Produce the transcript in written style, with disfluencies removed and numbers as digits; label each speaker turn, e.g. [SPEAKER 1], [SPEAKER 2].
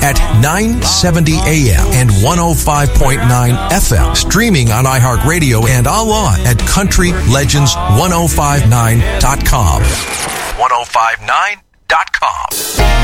[SPEAKER 1] at 970 AM and 105.9 FM. Streaming on iHeartRadio and online at countrylegends1059.com. 1059.com.